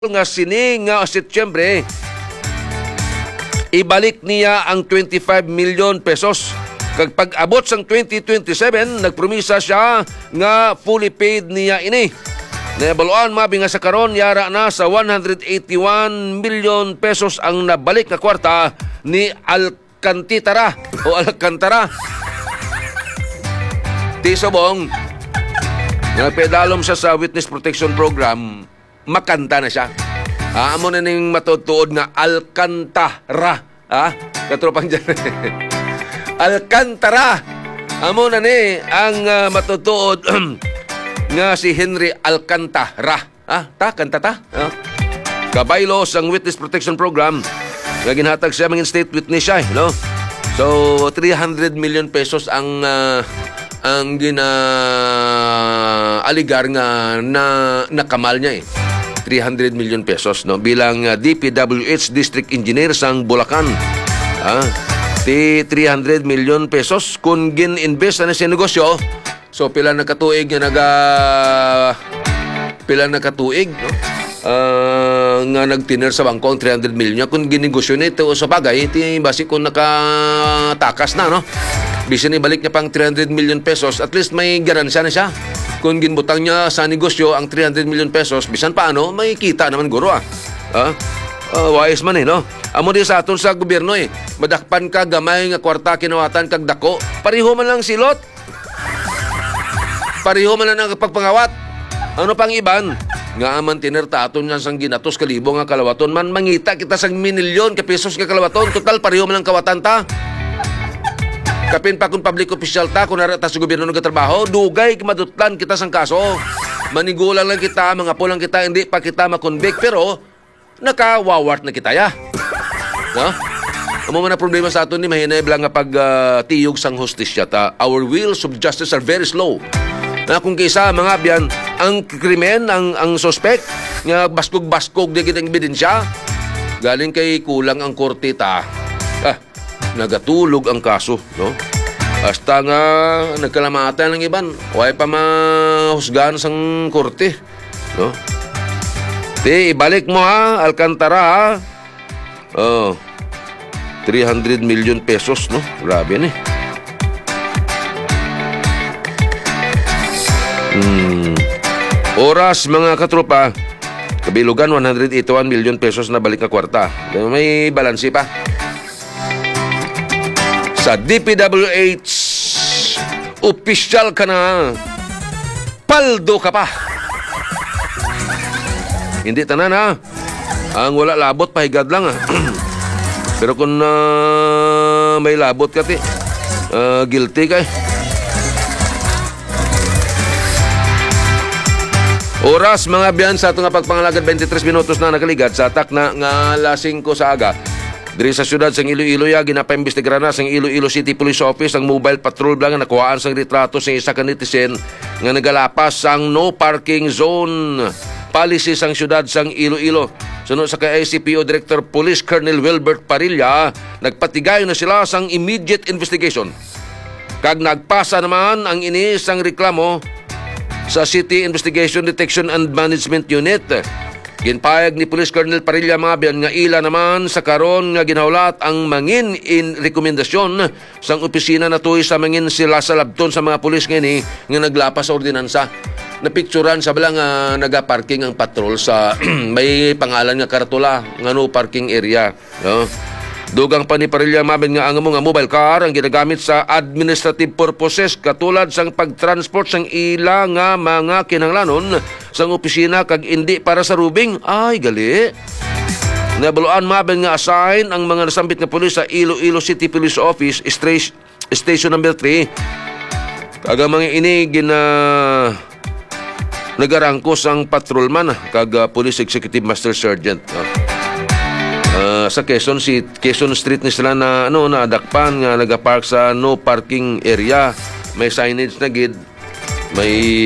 nga sini nga Setyembre ibalik niya ang 25 million pesos. Kag pag-abot sang 2027 nagpromisa siya nga fully paid niya ini. Nabaluan mabi nga sa karon yara na sa 181 million pesos ang nabalik nga kwarta ni Alcantara o Alcantara. Tisobong nagpedalom siya sa Witness Protection Program, makanta na siya. Amo na ning matutuod nga Alcantara. Katropang dyan. Alcantara. Amo na ni ang matutuod nga si Henry Alcantara. Kanta ta. Kabaylo sang Witness Protection Program. Nga ginhatag siya mangin state witness siya, no? So 300 million pesos ang aligar nga nakamal niya 300 million pesos, no, bilang DPWH District Engineer sang Bulacan. 300 million pesos kung gin-invest na sa negosyo. So pila na katuig nga no? Nga nagtiner sa bangko ang 300 million kung ginegosyo nito sa bagay iti basi kung nakatakas na, no? Bisan ibalik niya pang 300 million pesos, at least may garansya na siya. Kung ginbutang niya sa negosyo ang 300 million pesos, bisan paano, may kita naman guro wise man no? Amo din sa aton sa gobyerno madakpan ka gamay nga kwarta kinawatan kag dako, pareho man lang silot. Pareho man lang ang pagpangawat. Ano pang iban? Nga aman tinerta aton yan sang ginatos kalibo nga kalawaton man mangita kita sang minilyon ka pesos nga kalawaton, total pareho man lang kawatan ta. Kapin pa kung public official ta, kung narata sa gobyerno nagkatrabaho, dugay madutlan kita sang kaso. Manigulang lang kita, mga pulang kita, hindi pa kita makonvict, pero nakawawart na kita ya. No? Amo man na problema sa aton ni mahinay lang nga pag-tiyog sang hustisya ta. Our wheels of justice are very slow. Na kung kaysa mga biyan, ang krimen, ang suspect, nga baskog-baskog di kitang ebidensya, galing kay kulang ang korte ta. Nagatulog ang kaso, no? Hasta nga nagkalamatan ng iban, way pa mahusgahan sang korte, no? Ibalik mo Alcantara 300 million pesos, no? Grabe ni. Oras mga katropa, kabilugan 181 million pesos na balik na kwarta. May balansi pa. Sa DPWH, opisyal ka na, paldo ka pa. Hindi tanan ang wala labot, pahigad lang Pero kung may labot ka guilty ka Oras mga biyan sa itong pagpangalagad 23 minutos na nakaligad sa atak na nga lasing ko sa aga. Diri sa syudad sang Iloilo ginapaimbestigahan na sang Iloilo City Police Office ang mobile patrol lang nga nakuhaan sang retrato sa isa ka netizen nga nagalapas sang no parking zone policy sang syudad sang Iloilo. Sunod sa kay ICPO Director Police Colonel Wilbert Parilla, nagpatigay na sila sang immediate investigation. Kag nagpasa naman ang ini sang reklamo sa City Investigation Detection and Management Unit. Ginpayag ni Police Colonel Parilla mga biyan nga ila naman sa karon nga ginaulat ang mangin in rekomendasyon sang opisina na tuy sa mangin sila sa labton sa mga pulis ngini nga naglapas sa ordinansa. Napicturan sa balang nagaparking ang patrol sa may pangalan nga karatula nga no parking area, no? Dugang pa ni Parilla mabin nga ang mobile car ang ginagamit sa administrative purposes katulad sang pagtransport sang ila nga mga kinahanglanon sang opisina kag indi para sa rubing. Ay gali. Nabaluan mabin nga assign ang mga nasambit nga pulis sa Iloilo City Police Office Station number 3. Kag mga ini nagarangkos ang patrolman kag Police Executive Master Sergeant. Sa Quezon Street ni sila na nadakpan nga nagapark sa no parking area. May signage na gid. May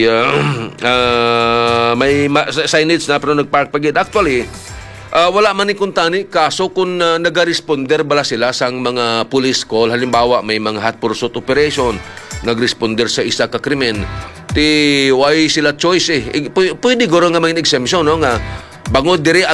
signage na pero nagpark pa gid. Actually, wala man ni kuntani kaso kung nagaresponder bala sila sang mga police call. Halimbawa, may mga hot pursuit operation, nagresponder sa isa ka krimen. Why sila choice Pwede guro nga may exemption, no, nga Bangod diri